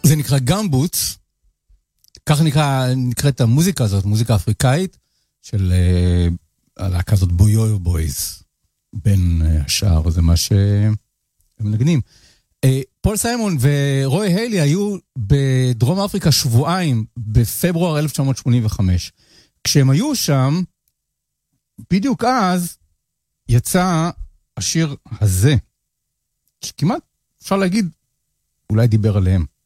זה נקרא גמבוטס, כך נקראת המוזיקה הזאת, מוזיקה אפריקאית, של הלהקה הזאת בויו בויז, בין השאר, זה מה שהם מנגנים. פול סיימון ורוי היילי היו בדרום אפריקה שבועיים, בפברואר 1985. כשהם היו שם, בדיוק אז, יצא השיר הזה, שכמעט אפשר להגיד, אולי דיבר עליהם.